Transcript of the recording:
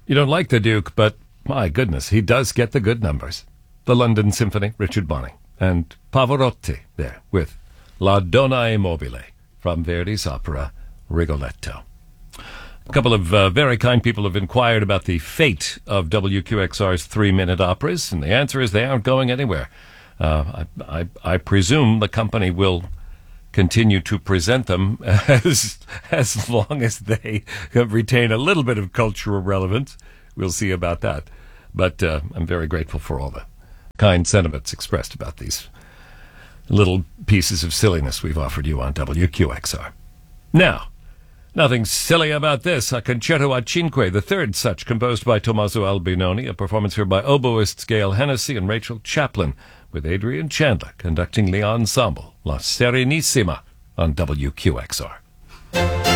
You don't like the Duke, but my goodness, he does get the good numbers. The London Symphony, Richard Bonning, and Pavarotti there with La Donna e Mobile from Verdi's opera Rigoletto. A couple of very kind people have inquired about the fate of WQXR's 3-minute operas, and the answer is they aren't going anywhere. I presume the company will continue to present them as long as they retain a little bit of cultural relevance. We'll see about that. But I'm very grateful for all the kind sentiments expressed about these little pieces of silliness we've offered you on WQXR. Now, nothing silly about this. A Concerto a Cinque, the third such, composed by Tommaso Albinoni, a performance here by oboists Gail Hennessy and Rachel Chaplin, with Adrian Chandler conducting the ensemble La Serenissima on WQXR.